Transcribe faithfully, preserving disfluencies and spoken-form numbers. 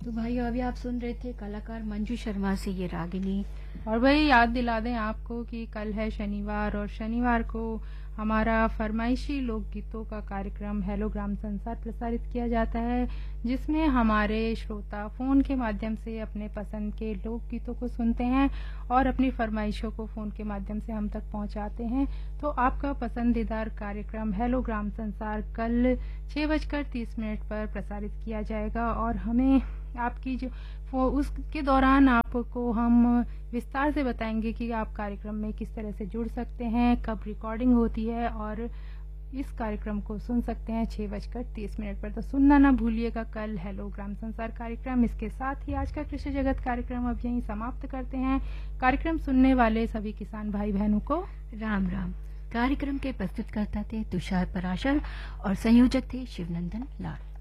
तो भाई अभी आप सुन रहे थे कलाकार मंजू शर्मा से ये रागिनी। और भाई याद दिला दें आपको कि कल है शनिवार और शनिवार को हमारा फरमाइशी लोकगीतों का कार्यक्रम हेलो ग्राम संसार प्रसारित किया जाता है, जिसमें हमारे श्रोता फोन के माध्यम से अपने पसंद के लोकगीतों को सुनते हैं और अपनी फरमाइशों को फोन के माध्यम से हम तक पहुंचाते हैं। तो आपका पसंदीदार कार्यक्रम हेलो ग्राम संसार कल छह बजकर तीस मिनट पर प्रसारित किया जाएगा और हमें आपकी जो उसके दौरान आपको हम विस्तार से बताएंगे कि आप कार्यक्रम में किस तरह से जुड़ सकते हैं, कब रिकॉर्डिंग होती है और इस कार्यक्रम को सुन सकते हैं छह बजकर तीस मिनट पर। तो सुनना ना भूलिएगा कल हेलो ग्राम संसार कार्यक्रम। इसके साथ ही आज का कृषि जगत कार्यक्रम अब यहीं समाप्त करते हैं। कार्यक्रम सुनने वाले सभी किसान भाई बहनों को राम राम। कार्यक्रम के प्रस्तुतकर्ता थे तुषार पराशर और संयोजक थे शिवनंदन लाल।